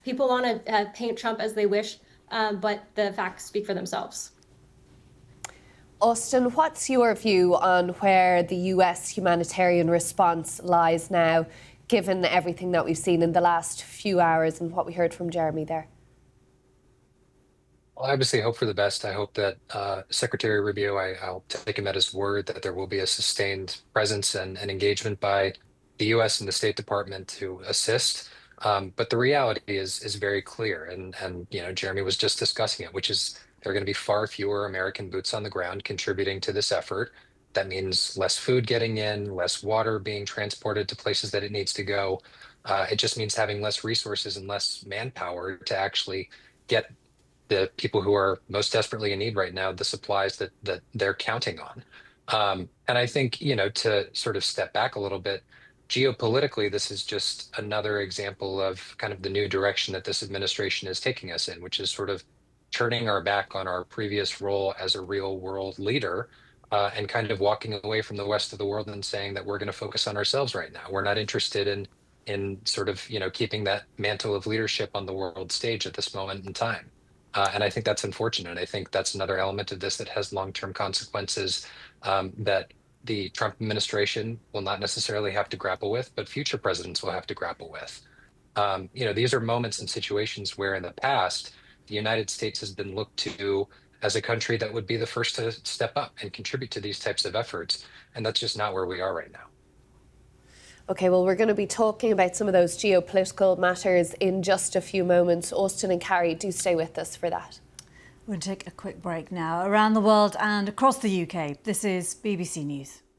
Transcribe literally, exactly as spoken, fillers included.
People want to uh, paint Trump as they wish, um, but the facts speak for themselves. Austin, what's your view on where the U S humanitarian response lies now, given everything that we've seen in the last few hours and what we heard from Jeremy there? Well, I obviously hope for the best. I hope that uh, Secretary Rubio, I, I'll take him at his word that there will be a sustained presence and, and engagement by the U S and the State Department to assist. Um, but the reality is is very clear, and and you know Jeremy was just discussing it, which is there are going to be far fewer American boots on the ground contributing to this effort. That means less food getting in, less water being transported to places that it needs to go. Uh, it just means having less resources and less manpower to actually get the people who are most desperately in need right now the supplies that that they're counting on. Um, and I think, you know, to sort of step back a little bit, geopolitically, this is just another example of kind of the new direction that this administration is taking us in, which is sort of turning our back on our previous role as a real world leader, uh, and kind of walking away from the rest of the world and saying that we're going to focus on ourselves right now. We're not interested in in sort of, you know, keeping that mantle of leadership on the world stage at this moment in time. Uh, and I think that's unfortunate. I think that's another element of this that has long-term consequences, um, that the Trump administration will not necessarily have to grapple with, but future presidents will have to grapple with. Um, you know, these are moments and situations where in the past, the United States has been looked to as a country that would be the first to step up and contribute to these types of efforts. And that's just not where we are right now. OK, well, we're going to be talking about some of those geopolitical matters in just a few moments. Austin and Carrie, do stay with us for that. We'll take a quick break now. Around the world and across the U K, this is B B C News.